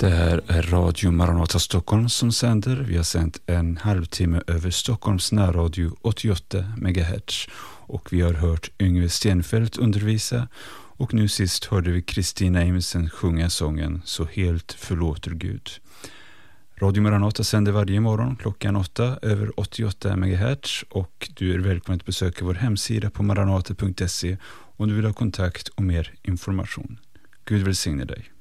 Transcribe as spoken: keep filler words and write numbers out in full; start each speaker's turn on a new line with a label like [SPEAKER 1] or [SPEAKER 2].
[SPEAKER 1] Det här är Radio Maranata Stockholm som sänder. Vi har sänt en halvtimme över Stockholms närradio åttioåtta megahertz. Och vi har hört Yngve Stenfeldt undervisa. Och nu sist hörde vi Kristina Emerson sjunga sången Så helt förlåter Gud. Radio Maranata sänder varje morgon klockan åtta över åttioåtta megahertz. Och du är välkommen att besöka vår hemsida på maranata punkt se om du vill ha kontakt och mer information. Gud välsigne dig.